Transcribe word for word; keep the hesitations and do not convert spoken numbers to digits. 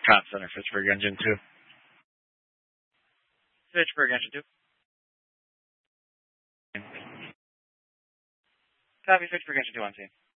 Cop Center, Fitchburg Engine two. Fitchburg Engine two. Copy, Fitchburg Engine two on scene.